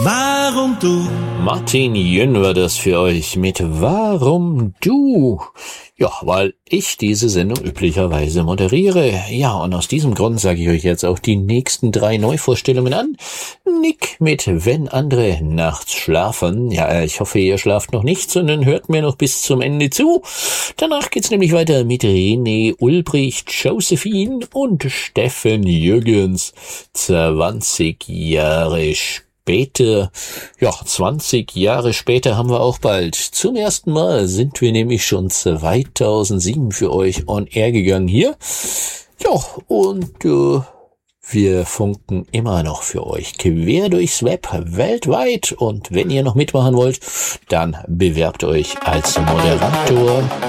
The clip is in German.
Warum du? Martin Jön war das für euch mit Warum du? Ja, weil ich diese Sendung üblicherweise moderiere. Ja, und aus diesem Grund sage ich euch jetzt auch die nächsten 3 Neuvorstellungen an. Nick mit Wenn andere nachts schlafen. Ja, ich hoffe, ihr schlaft noch nicht, sondern hört mir noch bis zum Ende zu. Danach geht's nämlich weiter mit René Ulbricht, Josephine und Steffen Jürgens. 20 Jahre später, ja, 20 Jahre später haben wir auch bald. Zum ersten Mal sind wir nämlich schon 2007 für euch on air gegangen hier. Ja, und wir funken immer noch für euch quer durchs Web weltweit. Und wenn ihr noch mitmachen wollt, dann bewerbt euch als Moderator.